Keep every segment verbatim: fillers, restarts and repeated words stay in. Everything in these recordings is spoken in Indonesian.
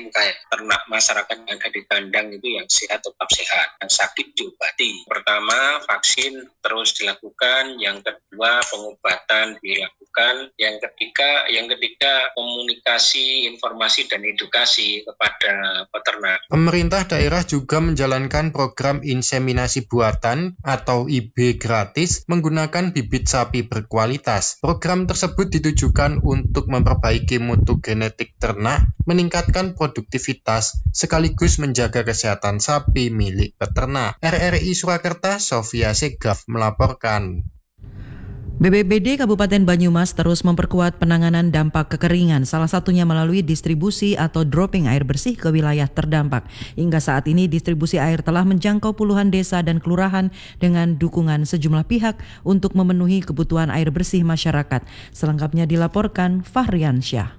musim kayak ternak masyarakat yang ada di kandang itu yang sehat tetap sehat, yang sakit diobati. Pertama, vaksin terus dilakukan, yang kedua pengobatan dilakukan, yang ketiga yang ketiga komunikasi, informasi dan edukasi kepada peternak. Pemerintah daerah juga menjalankan program inseminasi buatan atau I B gratis menggunakan bibit sapi berkualitas. Program tersebut ditujukan untuk memperbaiki mutu genetik ternak, meningkatkan produktivitas, sekaligus menjaga kesehatan sapi milik peternak. R R I Surakarta, Sofia Segaf melaporkan. B P B D Kabupaten Banyumas terus memperkuat penanganan dampak kekeringan, salah satunya melalui distribusi atau dropping air bersih ke wilayah terdampak. Hingga saat ini distribusi air telah menjangkau puluhan desa dan kelurahan dengan dukungan sejumlah pihak untuk memenuhi kebutuhan air bersih masyarakat. Selengkapnya dilaporkan Fahrian Syah.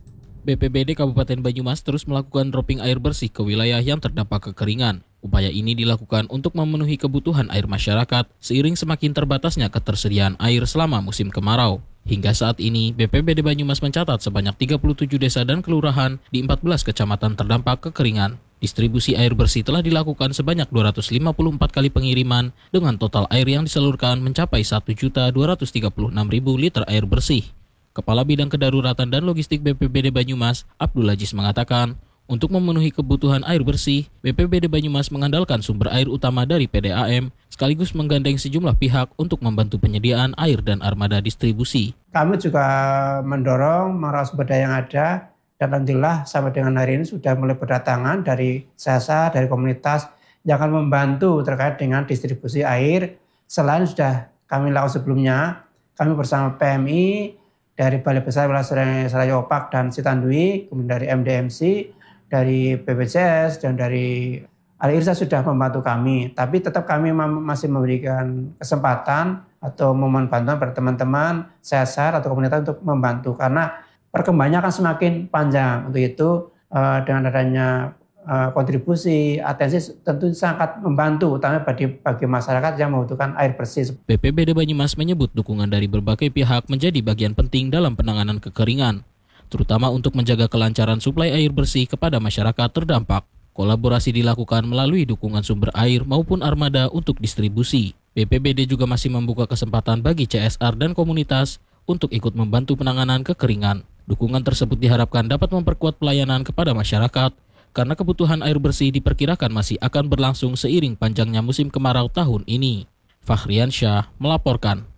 B P B D Kabupaten Banyumas terus melakukan dropping air bersih ke wilayah yang terdampak kekeringan. Upaya ini dilakukan untuk memenuhi kebutuhan air masyarakat seiring semakin terbatasnya ketersediaan air selama musim kemarau. Hingga saat ini, B P B D Banyumas mencatat sebanyak tiga puluh tujuh desa dan kelurahan di empat belas kecamatan terdampak kekeringan. Distribusi air bersih telah dilakukan sebanyak dua ratus lima puluh empat kali pengiriman dengan total air yang disalurkan mencapai satu juta dua ratus tiga puluh enam ribu liter air bersih. Kepala Bidang Kedaruratan dan Logistik B P B D Banyumas, Abdul Aziz mengatakan, untuk memenuhi kebutuhan air bersih, B P B D Banyumas mengandalkan sumber air utama dari P D A M, sekaligus menggandeng sejumlah pihak untuk membantu penyediaan air dan armada distribusi. Kami juga mendorong merawat sumber daya yang ada, dan alhamdulillah sampai dengan hari ini sudah mulai berdatangan dari S E S A, dari komunitas yang akan membantu terkait dengan distribusi air. Selain sudah kami lakukan sebelumnya, kami bersama P M I, dari Balai Besar Wilayah Seraya Opak dan Sitandui, kemudian dari M D M C, dari B P J S, dan dari Al-Irsa sudah membantu kami. Tapi tetap kami masih memberikan kesempatan atau mohon bantuan pada teman-teman S E S A atau komunitas untuk membantu. Karena perkembangannya akan semakin panjang. Untuk itu dengan adanya kontribusi, atensi tentu sangat membantu, utama bagi, bagi masyarakat yang membutuhkan air bersih. B P B D Banyumas menyebut dukungan dari berbagai pihak menjadi bagian penting dalam penanganan kekeringan, terutama untuk menjaga kelancaran suplai air bersih kepada masyarakat terdampak. Kolaborasi dilakukan melalui dukungan sumber air maupun armada untuk distribusi. B P B D juga masih membuka kesempatan bagi C S R dan komunitas untuk ikut membantu penanganan kekeringan. Dukungan tersebut diharapkan dapat memperkuat pelayanan kepada masyarakat, karena kebutuhan air bersih diperkirakan masih akan berlangsung seiring panjangnya musim kemarau tahun ini. Fahrian Syah melaporkan.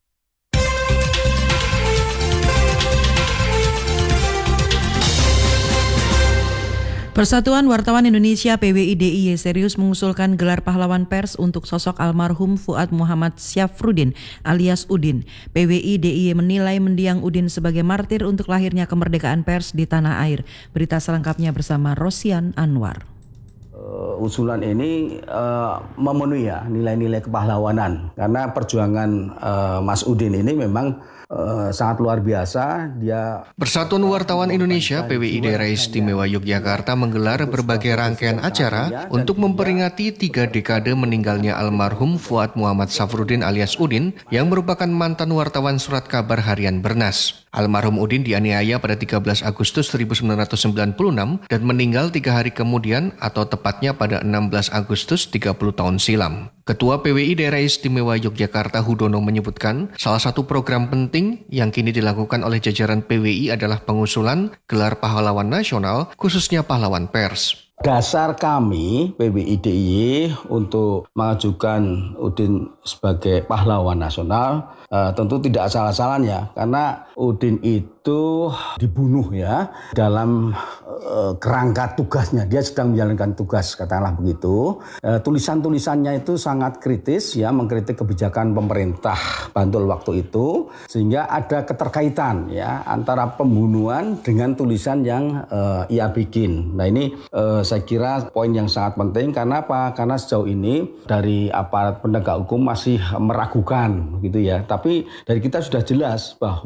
Persatuan Wartawan Indonesia P W I D I Y serius mengusulkan gelar pahlawan pers untuk sosok almarhum Fuad Muhammad Syafruddin alias Udin. P W I D I Y menilai mendiang Udin sebagai martir untuk lahirnya kemerdekaan pers di tanah air. Berita selengkapnya bersama Rosian Anwar. Uh, usulan ini uh, memenuhi ya nilai-nilai kepahlawanan, karena perjuangan uh, Mas Udin ini memang uh, sangat luar biasa. Dia Persatuan Wartawan Indonesia P W I Daerah Istimewa Yogyakarta menggelar berbagai rangkaian acara untuk memperingati tiga dekade meninggalnya almarhum Fuad Muhammad Syafruddin alias Udin yang merupakan mantan wartawan surat kabar harian Bernas. Almarhum Udin dianiaya pada tiga belas Agustus seribu sembilan ratus sembilan puluh enam dan meninggal tiga hari kemudian atau tepatnya pada enam belas Agustus tiga puluh tahun silam. Ketua P W I Daerah Istimewa Yogyakarta Hudono menyebutkan salah satu program penting yang kini dilakukan oleh jajaran P W I adalah pengusulan gelar pahlawan nasional khususnya pahlawan pers. Dasar kami P W I D I Y untuk mengajukan Udin sebagai pahlawan nasional uh, tentu tidak salah-salahnya, karena Udin itu dibunuh ya dalam uh, kerangka tugasnya, dia sedang menjalankan tugas katakanlah begitu. Uh, tulisan-tulisannya itu sangat kritis ya, mengkritik kebijakan pemerintah Bantul waktu itu, sehingga ada keterkaitan ya antara pembunuhan dengan tulisan yang uh, ia bikin. Nah ini uh, saya kira poin yang sangat penting. Karena apa? Karena sejauh ini dari aparat penegak hukum masih meragukan gitu ya. Tapi dari kita sudah jelas bahwa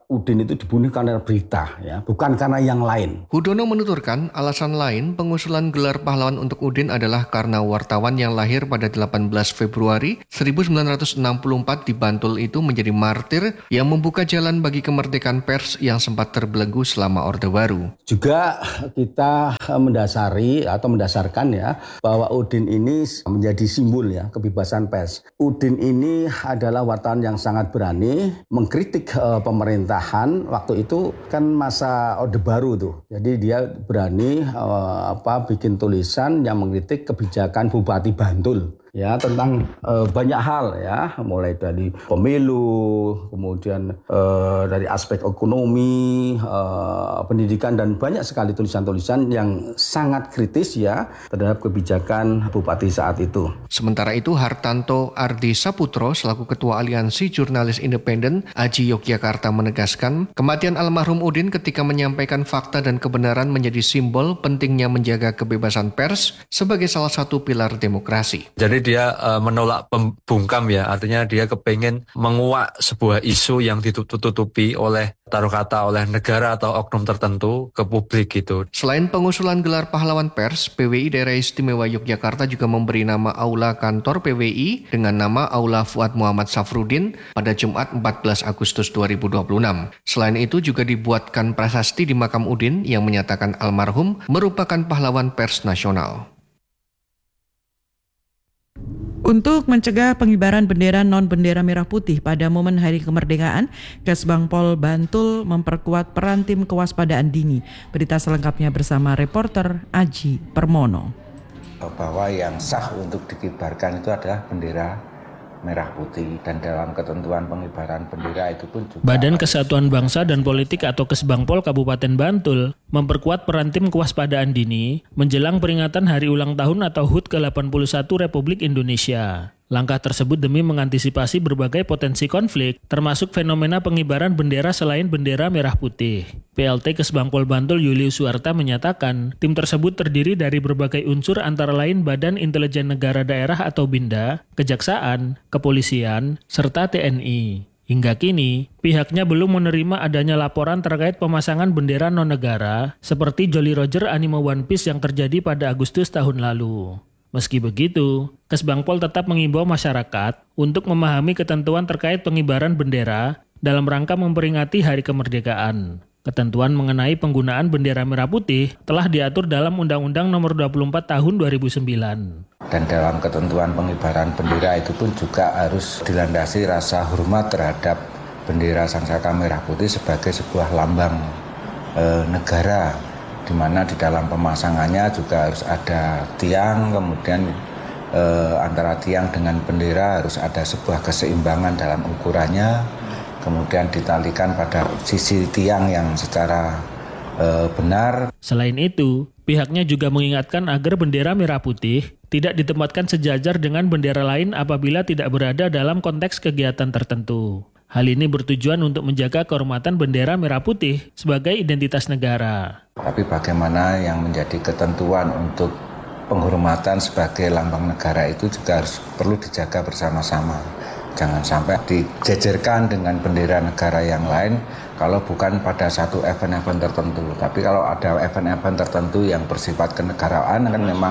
Udin itu dibunuh karena berita, ya, bukan karena yang lain. Hudono menuturkan alasan lain pengusulan gelar pahlawan untuk Udin adalah karena wartawan yang lahir pada delapan belas Februari seribu sembilan ratus enam puluh empat di Bantul itu menjadi martir yang membuka jalan bagi kemerdekaan pers yang sempat terbelenggu selama Orde Baru. Juga kita mendasari atau mendasarkan ya bahwa Udin ini menjadi simbol ya kebebasan pers. Udin ini adalah wartawan yang sangat berani mengkritik uh, pemerintahan. Waktu itu kan masa Orde Baru tuh. Jadi dia berani uh, apa bikin tulisan yang mengkritik kebijakan Bupati Bantul. Ya, tentang e, banyak hal ya, mulai dari pemilu, kemudian e, dari aspek ekonomi, e, pendidikan, dan banyak sekali tulisan-tulisan yang sangat kritis ya terhadap kebijakan Bupati saat itu. Sementara itu Hartanto Ardi Saputro selaku Ketua Aliansi Jurnalis Independen A J I Yogyakarta menegaskan kematian almarhum Udin ketika menyampaikan fakta dan kebenaran menjadi simbol pentingnya menjaga kebebasan pers sebagai salah satu pilar demokrasi. Jadi dia uh, menolak pembungkam ya, artinya dia kepengen menguak sebuah isu yang ditutup-tutupi oleh taruh kata oleh negara atau oknum tertentu ke publik gitu. Selain pengusulan gelar pahlawan pers, P W I Daerah Istimewa Yogyakarta juga memberi nama aula kantor P W I dengan nama Aula Fuad Muhammad Safrudin pada Jumat empat belas Agustus dua ribu dua puluh enam. Selain itu juga dibuatkan prasasti di makam Udin yang menyatakan almarhum merupakan pahlawan pers nasional. Untuk mencegah pengibaran bendera non-bendera merah putih pada momen Hari Kemerdekaan, Kesbangpol Bantul memperkuat peran tim kewaspadaan dini. Berita selengkapnya bersama reporter Aji Permono. Bahwa yang sah untuk dikibarkan itu adalah bendera merah putih, dan dalam ketentuan pengibaran bendera itu pun juga Badan Kesatuan Bangsa dan Politik atau Kesbangpol Kabupaten Bantul memperkuat peran tim kewaspadaan dini menjelang peringatan Hari Ulang Tahun atau H U T ke delapan puluh satu Republik Indonesia. Langkah tersebut demi mengantisipasi berbagai potensi konflik, termasuk fenomena pengibaran bendera selain bendera merah putih. P L T Kesbangpol Bantul Yulius Suarta menyatakan, tim tersebut terdiri dari berbagai unsur antara lain Badan Intelijen Negara Daerah atau BINDA, Kejaksaan, Kepolisian, serta T N I. Hingga kini, pihaknya belum menerima adanya laporan terkait pemasangan bendera non-negara seperti Jolly Roger anime One Piece yang terjadi pada Agustus tahun lalu. Meski begitu, Kesbangpol tetap mengimbau masyarakat untuk memahami ketentuan terkait pengibaran bendera dalam rangka memperingati Hari Kemerdekaan. Ketentuan mengenai penggunaan bendera merah putih telah diatur dalam Undang-Undang Nomor dua puluh empat Tahun dua ribu sembilan. Dan dalam ketentuan pengibaran bendera itu pun juga harus dilandasi rasa hormat terhadap bendera Sangsaka Merah Putih sebagai sebuah lambang e, negara, di mana di dalam pemasangannya juga harus ada tiang, kemudian eh, antara tiang dengan bendera harus ada sebuah keseimbangan dalam ukurannya, kemudian ditalikan pada sisi tiang yang secara eh, benar. Selain itu, pihaknya juga mengingatkan agar bendera merah putih tidak ditempatkan sejajar dengan bendera lain apabila tidak berada dalam konteks kegiatan tertentu. Hal ini bertujuan untuk menjaga kehormatan bendera merah putih sebagai identitas negara. Tapi bagaimana yang menjadi ketentuan untuk penghormatan sebagai lambang negara itu juga harus perlu dijaga bersama-sama. Jangan sampai dijejerkan dengan bendera negara yang lain kalau bukan pada satu event-event tertentu. Tapi kalau ada event-event tertentu yang bersifat kenegaraan kan memang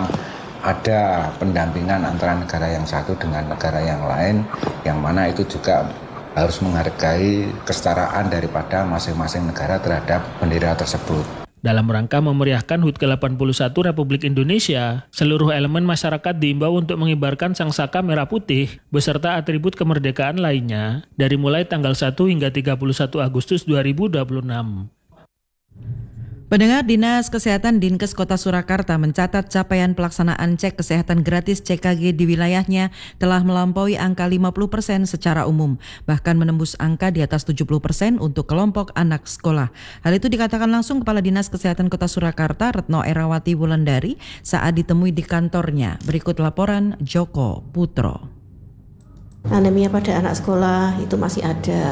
ada pendampingan antara negara yang satu dengan negara yang lain, yang mana itu juga harus menghargai kesetaraan daripada masing-masing negara terhadap bendera tersebut. Dalam rangka memeriahkan H U T ke delapan puluh satu Republik Indonesia, seluruh elemen masyarakat diimbau untuk mengibarkan sangsaka merah putih beserta atribut kemerdekaan lainnya dari mulai tanggal satu hingga tiga puluh satu Agustus dua ribu dua puluh enam. Pendengar, Dinas Kesehatan Dinkes Kota Surakarta mencatat capaian pelaksanaan cek kesehatan gratis C K G di wilayahnya telah melampaui angka lima puluh persen secara umum, bahkan menembus angka di atas tujuh puluh persen untuk kelompok anak sekolah. Hal itu dikatakan langsung Kepala Dinas Kesehatan Kota Surakarta, Retno Erawati Wulandari, saat ditemui di kantornya. Berikut laporan Joko Putro. Anemia pada anak sekolah itu masih ada.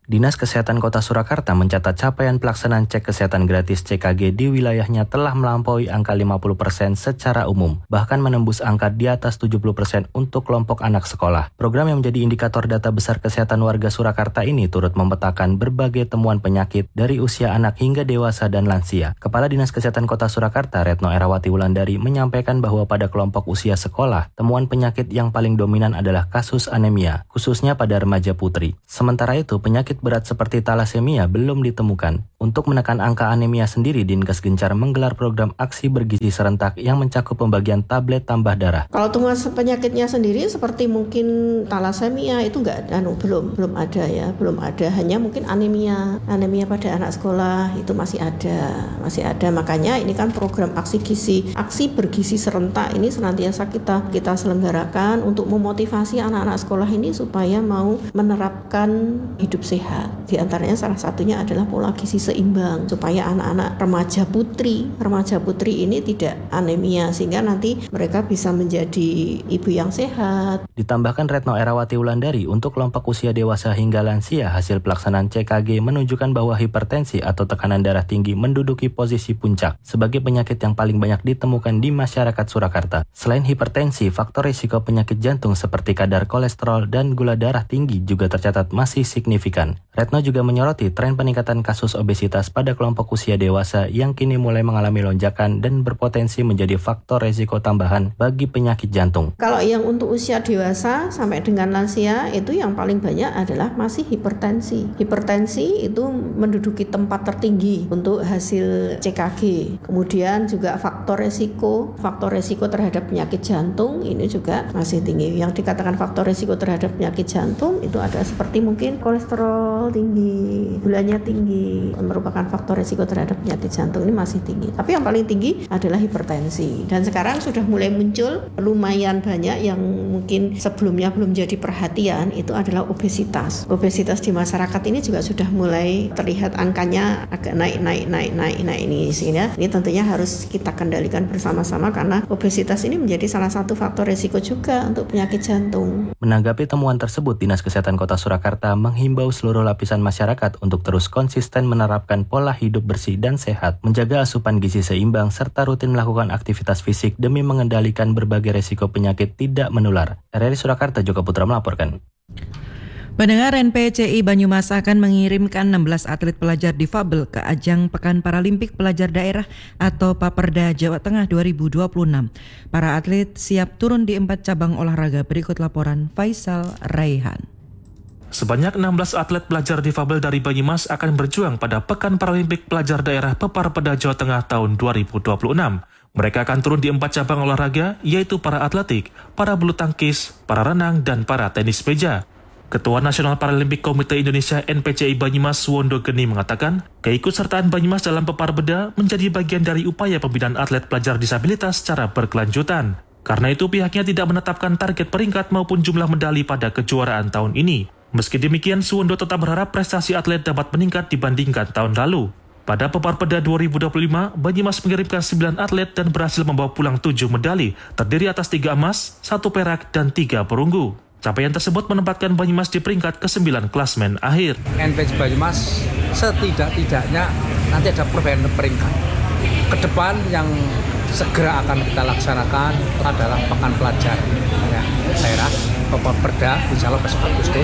Dinas Kesehatan Kota Surakarta mencatat capaian pelaksanaan cek kesehatan gratis C K G di wilayahnya telah melampaui angka lima puluh persen secara umum, bahkan menembus angka di atas tujuh puluh persen untuk kelompok anak sekolah. Program yang menjadi indikator data besar kesehatan warga Surakarta ini turut memetakan berbagai temuan penyakit dari usia anak hingga dewasa dan lansia. Kepala Dinas Kesehatan Kota Surakarta, Retno Erawati Wulandari, menyampaikan bahwa pada kelompok usia sekolah, temuan penyakit yang paling dominan adalah kasus anemia, khususnya pada remaja putri. Sementara itu, penyakit berat seperti talasemia belum ditemukan. Untuk menekan angka anemia sendiri, Dinkes Gencar menggelar program aksi bergizi serentak yang mencakup pembagian tablet tambah darah. Kalau temuan penyakitnya sendiri seperti mungkin talasemia itu enggak, anu, belum belum ada ya, belum ada. Hanya mungkin anemia, anemia pada anak sekolah itu masih ada, masih ada. Makanya ini kan program aksi gizi, aksi bergizi serentak ini senantiasa kita kita selenggarakan untuk memotivasi anak-anak sekolah ini supaya mau menerapkan hidup sehat. Di antaranya salah satunya adalah pola gizi seimbang supaya anak-anak remaja putri, remaja putri ini tidak anemia sehingga nanti mereka bisa menjadi ibu yang sehat. Ditambahkan Retno Erawati Wulandari, untuk kelompok usia dewasa hingga lansia, hasil pelaksanaan C K G menunjukkan bahwa hipertensi atau tekanan darah tinggi menduduki posisi puncak sebagai penyakit yang paling banyak ditemukan di masyarakat Surakarta. Selain hipertensi, faktor risiko penyakit jantung seperti kadar kolesterol dan gula darah tinggi juga tercatat masih signifikan. Retno juga menyoroti tren peningkatan kasus obesitas pada kelompok usia dewasa yang kini mulai mengalami lonjakan dan berpotensi menjadi faktor risiko tambahan bagi penyakit jantung. Kalau yang untuk usia dewasa sampai dengan lansia itu yang paling banyak adalah masih hipertensi. Hipertensi itu menduduki tempat tertinggi untuk hasil C K G. Kemudian juga faktor risiko, faktor risiko terhadap penyakit jantung ini juga masih tinggi. Yang dikatakan faktor risiko terhadap penyakit jantung itu ada seperti mungkin kolesterol tinggi, gulanya tinggi, merupakan faktor risiko terhadap penyakit jantung ini masih tinggi. Tapi yang paling tinggi adalah hipertensi. Dan sekarang sudah mulai muncul lumayan banyak yang mungkin sebelumnya belum jadi perhatian, itu adalah obesitas. Obesitas di masyarakat ini juga sudah mulai terlihat angkanya agak naik, naik, naik, naik, naik ini. Sehingga ini tentunya harus kita kendalikan bersama-sama karena obesitas ini menjadi salah satu faktor risiko juga untuk penyakit jantung. Menanggapi temuan tersebut, Dinas Kesehatan Kota Surakarta menghimbau seluruh lapisan masyarakat untuk terus konsisten menerapkan pola hidup bersih dan sehat, menjaga asupan gizi seimbang, serta rutin melakukan aktivitas fisik demi mengendalikan berbagai risiko penyakit tidak menular. R R I Surakarta, Joko Putra melaporkan. Pendengar, N P C I Banyumas akan mengirimkan enam belas atlet pelajar difabel ke ajang Pekan Paralimpik Pelajar Daerah atau Paperda Jawa Tengah dua ribu dua puluh enam. Para atlet siap turun di empat cabang olahraga. Berikut laporan Faisal Raihan. Sebanyak enam belas atlet pelajar difabel dari Banyumas akan berjuang pada Pekan Paralimpik Pelajar Daerah Paperda Jawa Tengah tahun dua ribu dua puluh enam. Mereka akan turun di empat cabang olahraga, yaitu para atletik, para bulu tangkis, para renang, dan para tenis meja. Ketua Nasional Paralimpik Komite Indonesia N P C I Banyumas Suwondo Geni mengatakan, keikutsertaan Banyumas dalam Paperda menjadi bagian dari upaya pembinaan atlet pelajar disabilitas secara berkelanjutan. Karena itu pihaknya tidak menetapkan target peringkat maupun jumlah medali pada kejuaraan tahun ini. Meski demikian, Suwondo tetap berharap prestasi atlet dapat meningkat dibandingkan tahun lalu. Pada Paperda dua ribu dua puluh lima, Banyumas mengirimkan sembilan atlet dan berhasil membawa pulang tujuh medali, terdiri atas tiga emas, satu perak, dan tiga perunggu. Capaian tersebut menempatkan Banyumas di peringkat kesembilan klasmen akhir. N P C I Banyumas setidak-tidaknya nanti ada perbaikan peringkat. Kedepan yang segera akan kita laksanakan adalah Pekan Pelajar ya, Daerah Paperda insya Allah besok Agustus.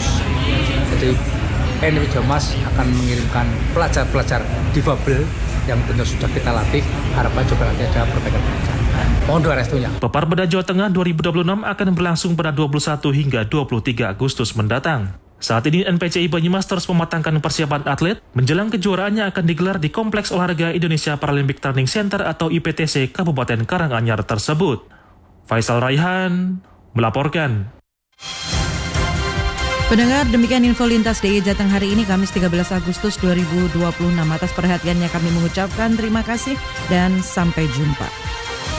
Jadi N P C I Banyumas akan mengirimkan pelajar-pelajar difabel yang tentu sudah kita latih. Harapan juga nanti ada perbaikan peringkat. Mohon doa restunya. Paperda Jawa Tengah dua ribu dua puluh enam akan berlangsung pada dua puluh satu hingga dua puluh tiga Agustus mendatang. Saat ini N P C I Banyumas terus mematangkan persiapan atlet menjelang kejuaraannya akan digelar di Kompleks Olahraga Indonesia Paralympic Training Center atau I P T C Kabupaten Karanganyar tersebut. Faisal Raihan melaporkan. Pendengar, demikian info lintas D I Y Jateng hari ini Kamis tiga belas Agustus dua ribu dua puluh enam. Atas perhatiannya kami mengucapkan terima kasih dan sampai jumpa.